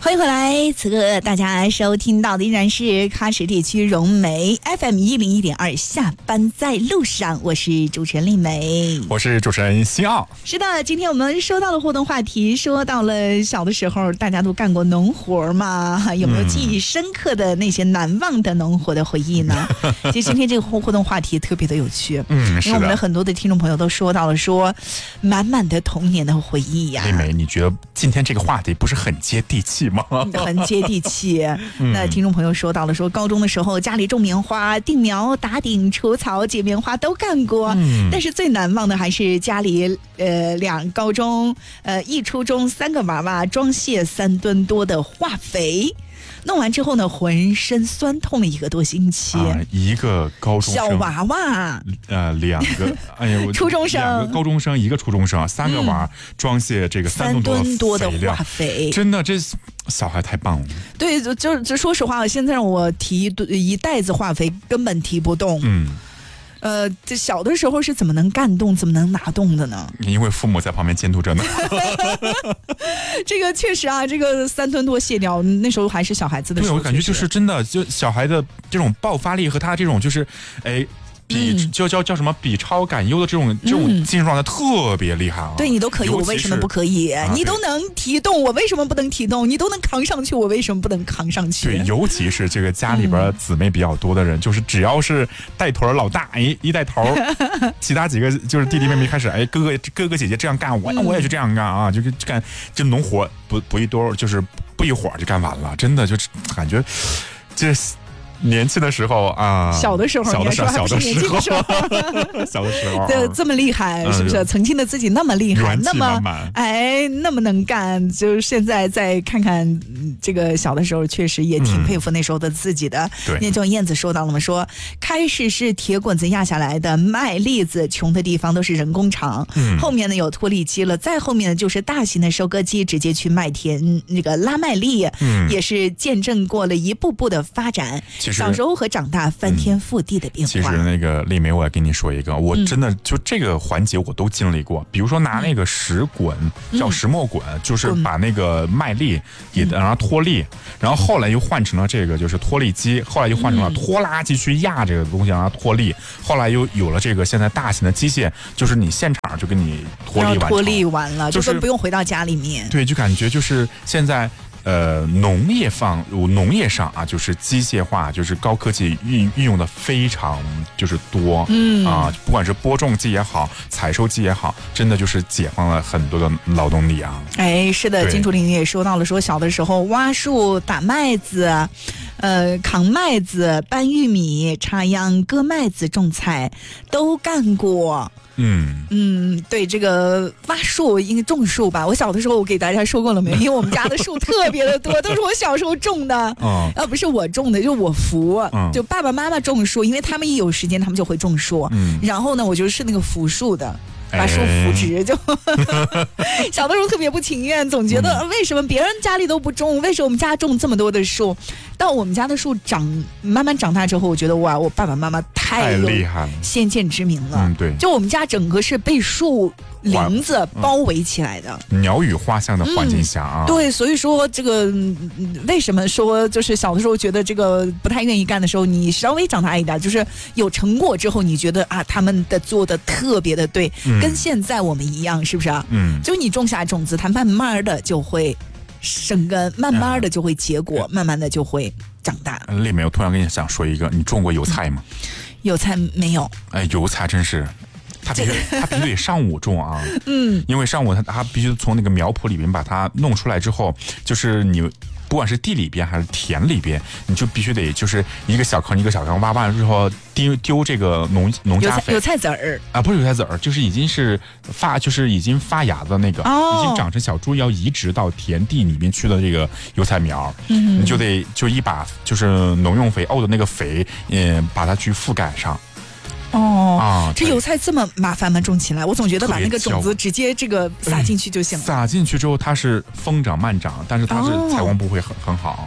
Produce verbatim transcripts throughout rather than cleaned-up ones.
欢迎回来，此刻大家收听到的依然是喀什地区融媒 F M 一零一点二，下班在路上，我是主持人丽梅， 我是主持人新奥。 是的，今天我们说到了互动话题，说到了小的时候大家都干过农活嘛，有没有记忆深刻的那些难忘的农活的回忆呢？其实今天这个互动话题特别的有趣， 嗯， 因为我们的很多的听众朋友都说到了说满满的童年的回忆呀、啊。 丽梅，你觉得今天这个话题不是很接地气吗？ 很接地气。那听众朋友说到了说高中的时候家里种棉花，定苗、打顶、除草、解棉花都干过、嗯、但是最难忘的还是家里呃两高中呃一初中三个娃娃装卸三吨多的化肥，弄完之后呢，浑身酸痛了一个多星期。啊、 一个高中生小娃娃， 呃，两个，哎呀，我初中生， 两个高中生，一个初中生，三个娃、嗯、装卸这个三吨多的化肥，真的，这小孩太棒了。 对，就就就说实话，现在让我提一袋子化肥根本提不动。嗯。呃，这小的时候是怎么能干动，怎么能拿动的呢？ 因为父母在旁边监督着呢。 这个确实啊，这个三吨多卸掉，那时候还是小孩子的时候。 对，我感觉就是真的，就小孩的这种爆发力和他这种就是，哎。比叫叫叫什么比超赶优的这种这种精神状态特别厉害啊！ 对你都可以，我为什么不可以？啊、你都能提动，我为什么不能提动？你都能扛上去，我为什么不能扛上去？ 对，尤其是这个家里边姊妹比较多的人，嗯、就是只要是带头老大，哎，一带头，其他几个就是弟弟妹妹开始，哎，哥哥哥哥姐姐这样干，我我也就这样干啊，就就干这农活不不一多，就是不一会儿就干完了，真的就感觉这。年轻的时候啊， 小的时候， 小的时候， 小的时候， 小的时候， 对，这么厉害，是不是？曾经的自己那么厉害，那么哎，那么能干，就是现在再看看这个小的时候，确实也挺佩服那时候的自己的。 对， 那种燕子说到了嘛，说开始是铁滚子压下来的麦粒子，穷的地方都是人工厂，嗯、后面呢有脱粒机了，再后面呢就是大型的收割机，直接去麦田那个拉麦粒，嗯、也是见证过了一步步的发展。小时候和长大翻天覆地的变化。 其实那个丽梅，我也跟你说一个，我真的就这个环节我都经历过。比如说拿那个石滚，嗯、叫石磨滚，嗯、就是把那个麦粒也让它脱粒，嗯、然后后来又换成了这个就是脱粒机，后来又换成了拖拉机去压这个东西让它脱粒，后来又有了这个现在大型的机械，就是你现场就给你脱粒完， 脱粒完了，就是不用回到家里面。 对，就感觉就是现在。呃，农业方农业上啊，就是机械化，就是高科技运运用的非常就是多，嗯啊，不管是播种机也好，采收机也好，真的就是解放了很多的劳动力啊。 哎，是的，金竹林也说到了，说小的时候挖树、打麦子，呃，扛麦子、搬玉米、插秧、割麦子、种菜，都干过。嗯嗯，对，这个挖树应该种树吧？我小的时候我给大家说过了没有？因为我们家的树特别的多，都是我小时候种的。哦，呃，不是我种的，就是我扶，嗯、就爸爸妈妈种树，因为他们一有时间，他们就会种树。嗯，然后呢，我就是那个扶树的。把树扶直，就小的时候特别不情愿，总觉得为什么别人家里都不种，为什么我们家种这么多的树？到我们家的树长慢慢长大之后，我觉得哇，我爸爸妈妈太厉害了， 先见之明了。 嗯，对， 就我们家整个是被树林子包围起来的， 嗯、鸟语花香的环境下啊、 嗯。对，所以说这个为什么说就是小的时候觉得这个不太愿意干的时候，你稍微长大一点，就是有成果之后，你觉得啊，他们的做的特别的对。嗯跟现在我们一样，是不是啊？嗯，就你种下种子，它慢慢的就会生根，慢慢的就会结果，嗯、慢慢的就会长大。 丽梅，我突然跟你想说一个，你种过油菜吗？ 嗯、油菜没有。哎， 油菜真是。他必须，他必须得上午种啊，嗯，因为上午他他必须从那个苗圃里面把它弄出来之后，就是你不管是地里边还是田里边，你就必须得就是一个小坑一个小坑挖完了之后丢丢这个农农家肥， 油菜籽儿啊，不是油菜籽儿，就是已经是发就是已经发芽的那个，哦、已经长成小株要移植到田地里面去的这个油菜苗，嗯，你就得就一把就是农用肥沤的那个肥，嗯，把它去覆盖上。 哦，啊，这油菜这么麻烦吗？种起来，我总觉得把那个种子直接这个撒进去就行了。 撒进去之后，它是疯长慢长，但是它是采光不会很、哦、很好。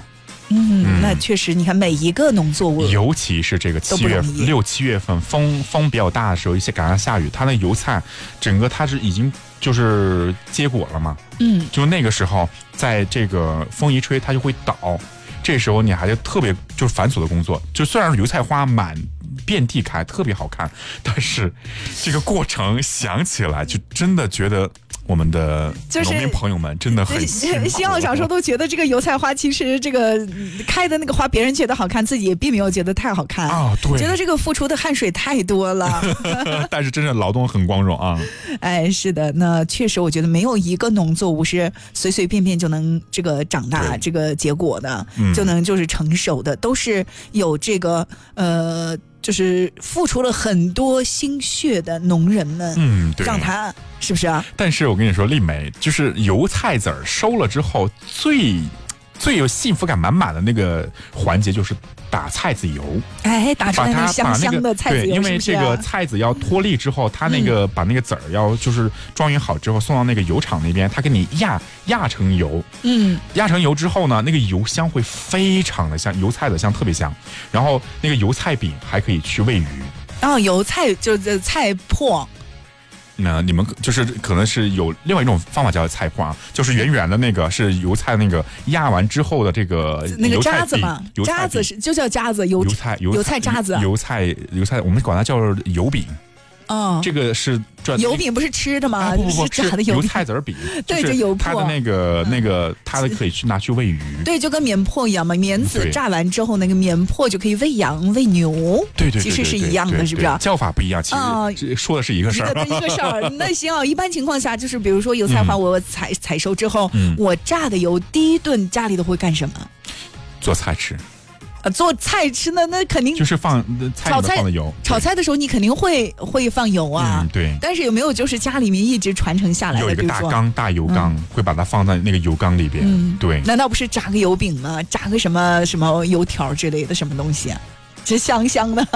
嗯，嗯那确实，你看每一个农作物， 尤其是这个七月六七月份风风比较大的时候，一些赶上下雨，它那油菜整个它是已经就是结果了嘛， 嗯， 就那个时候在这个风一吹，它就会倒。这时候你还是特别就是繁琐的工作，就虽然油菜花满遍地开，特别好看，但是这个过程想起来就真的觉得我们的农民朋友们真的很辛苦。 新奥长说都觉得这个油菜花其实这个开的那个花别人觉得好看，自己也并没有觉得太好看啊，对， 觉得这个付出的汗水太多了。 但是真的劳动很光荣啊。 哎，是的，那确实我觉得没有一个农作物是随随便便就能这个长大这个结果的、嗯、就能就是成熟的，都是有这个呃就是付出了很多心血的农人们， 嗯，对， 让他是不是啊？ 但是我跟你说，丽梅，就是油菜籽儿收了之后，最最有幸福感满满的那个环节就是打菜籽油。 哎，打出来那个香香的菜籽油， 对，因为这个菜籽要脱粒之后，它那个、嗯、把那个籽儿要就是装匀好之后，送到那个油厂那边，它给你压压成油。嗯，压成油之后呢，那个油香会非常的香，油菜籽香特别香。然后那个油菜饼还可以去喂鱼。 哦，油菜就是菜粕。 那、呃、你们就是可能是有另外一种方法叫菜粕啊，就是圆圆的那个是油菜那个压完之后的这个那个渣子嘛，渣子是就叫渣子，油油菜油菜渣子， 油菜油菜我们管它叫油饼。 哦， 这个是油饼不是吃的吗？ 啊、不不不， 是炸的油油菜籽饼。 对，就油它的那个、嗯、那个，它的可以去拿去喂鱼。 对，就跟棉粕一样嘛，棉籽榨完之后，那个棉粕就可以喂羊、喂牛。 对 对, 对, 对, 对， 其实是一样的，是不是？ 叫法不一样，其实说的是一个事儿。 一个事儿。那行啊，一般情况下就是，比如说油菜花，我采采收之后，嗯、我榨的油，第一顿家里都会干什么？ 做菜吃。 呃，做菜吃呢，那肯定就是放菜里面放的油。 炒菜的时候，你肯定会会放油啊、 嗯。对。 但是有没有就是家里面一直传承下来的？ 有一个大缸、大油缸、嗯，会把它放在那个油缸里边。嗯，对。 难道不是炸个油饼吗？炸个什么什么油条之类的什么东西啊？这香香的。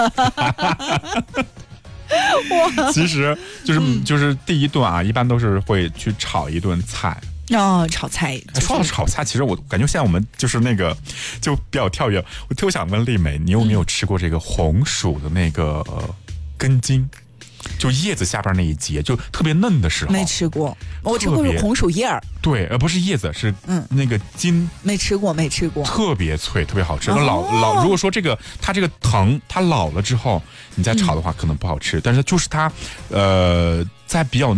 哇！其实就是、嗯、就是第一顿啊，一般都是会去炒一顿菜。 哦，炒菜、就是。 说到炒菜，其实我感觉现在我们就是那个就比较跳跃。我特别想问丽梅，你有没有吃过这个红薯的那个、呃、根茎？就叶子下边那一节，就特别嫩的时候。 没吃过，我吃过红薯叶儿。 对，而不是叶子，是嗯那个茎。 没吃过，没吃过。 特别脆，特别好吃。那、哦、老老，如果说这个它这个藤它老了之后，你再炒的话、嗯、可能不好吃，但是就是它，呃，在比较。